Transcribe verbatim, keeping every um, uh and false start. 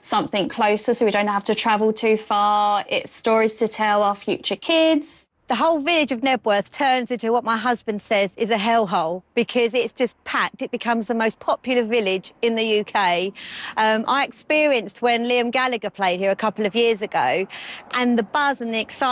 something closer so we don't have to travel too far. It's stories to tell our future kids. The whole village of Knebworth turns into what my husband says is a hellhole because it's just packed. It becomes the most popular village in the U K. Um, I experienced when Liam Gallagher played here a couple of years ago, and the buzz and the excitement